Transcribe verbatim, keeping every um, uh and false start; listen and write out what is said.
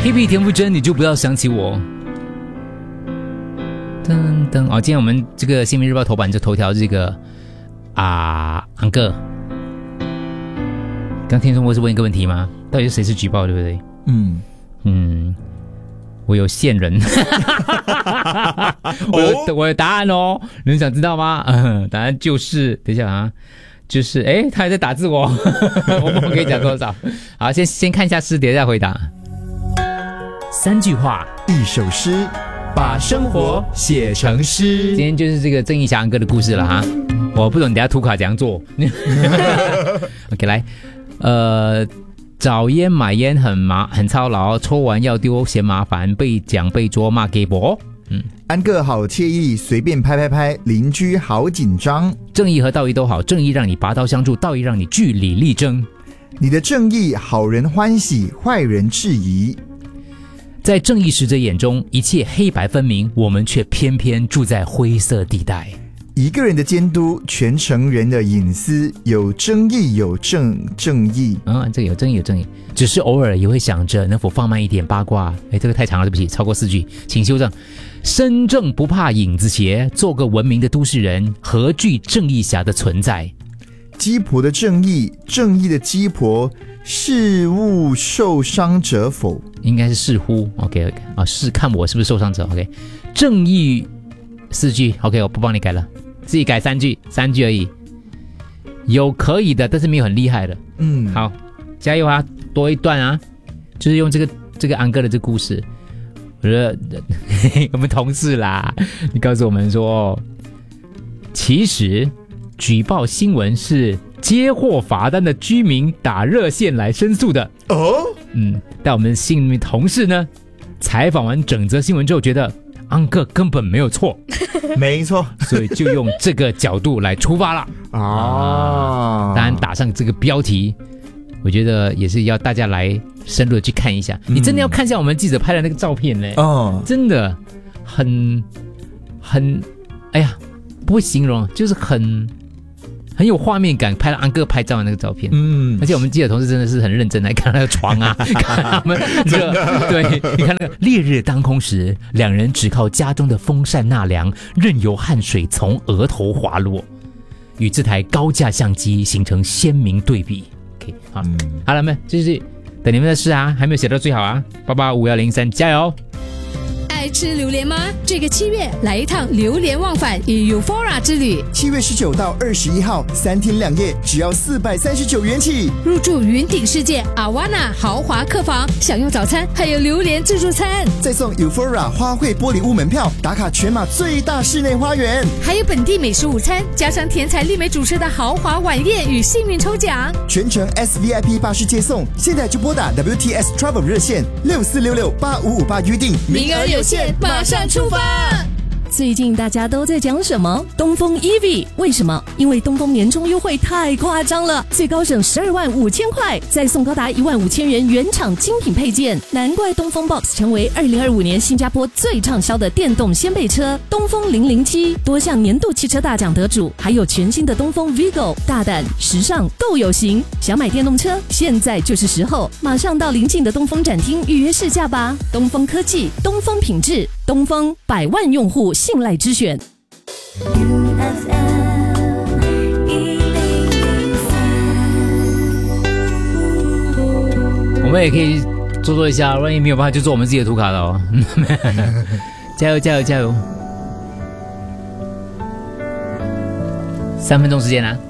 K P 田馥甄，你就不要想起我。噔噔哦，今天我们这个《新民日报》头版就头条这个啊，安哥，刚听众不是问一个问题吗？到底是谁是举报，对不对？嗯嗯，我有线人，我有我有答案哦，你们想知道吗？嗯，答案就是等一下啊，就是哎，他还在打字我，我不可以讲多少。好，先先看一下诗，等一下回答。三句话， 一首诗，把生活写成诗。 今天就是这个郑义祥安哥的故事了哈，我不懂等一下图卡怎样做。OK， 来，呃，找烟买烟很麻很操劳，抽完要丢嫌麻烦，被讲被捉骂给博。嗯， 安哥好惬意，随便拍拍拍，邻居好紧张。 正义和道义都好，正义让你拔刀相助，道义让你据理力争。 你的正义，好人欢喜，坏人质疑。 在正义使者眼中，一切黑白分明，我们却偏偏住在灰色地带。 一个人的监督，全城人的隐私，有争议有正正义。 嗯，这个有争议有正义，只是偶尔也会想着能否放慢一点八卦。哎，这个太长了，对不起，超过四句，请修正。身正不怕影子斜，做个文明的都市人，何惧正义侠的存在？ 鸡婆的正义，正义的鸡婆，事物受伤者否？ 应该是似乎 OK OK 啊，是看我是不是受伤者 OK。正义四句 OK， 我不帮你改了，自己改三句，三句而已。有可以的，但是没有很厉害的。嗯，好，加油啊，多一段啊，就是用这个这个安哥的这个故事。我觉得我们同事啦，你告诉我们说，其实举报新闻是接获罚单的居民打热线来申诉的哦。嗯，但我们新闻同事呢，采访完整则新闻之后，觉得安哥根本没有错， 没错， 所以就用这个角度来出发了啊。当然打上这个标题，我觉得也是要大家来深入的去看一下。嗯、你真的要看一下我们记者拍的那个照片呢，哦，真的很很，哎呀，不会形容，就是很。很有画面感，拍了安哥拍照的那个照片，嗯，而且我们记者同事真的是很认真来看那个床啊，看他们这个，对，你看那个烈日当空时，两人只靠家中的风扇纳凉，任由汗水从额头滑落，与这台高价相机形成鲜明对比。OK， 好，嗯、好了，们继续等你们的事啊，还没有写到最好啊，八八五幺零三，加油！ 爱吃榴莲吗？这个七月来一趟榴莲忘返与 Euphoria 之旅。 七月十九到二十一号，三天两夜，只要四百三十九元起。 入住云顶世界 Awana 豪华客房，享用早餐，还有榴莲自助餐， 再送 Euphoria 花卉玻璃屋门票，打卡全马最大室内花园， 还有本地美食午餐，加上甜彩丽美主持的豪华晚宴与幸运抽奖， 全程 S V I P 巴士接送。现在就拨打 W T S Travel 热线六四六六八五五八预定， 名额有限，马上出发！ 最近大家都在讲什么？东风 E V， 为什么？因为东风年终优惠太夸张了，最高省十二万五千块，再送高达一万五千元原厂精品配件，难怪东风 Box 成为二零二五年新加坡最畅销的电动掀背车。东风零零七多项年度汽车大奖得主，还有全新的东风 Vigo， 大胆时尚都有型。想买电动车，现在就是时候，马上到邻近的东风展厅预约试驾吧。东风科技，东风品质，东风百万用户信赖之选。 我们也可以做做一下，万一没有办法就做我们自己的图卡了哦。加油加油加油！三分钟时间啊。